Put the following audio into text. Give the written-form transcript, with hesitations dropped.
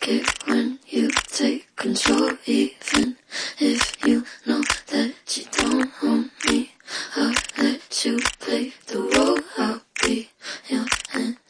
it when you take control, even if you know that you don't own me. I'll let you play the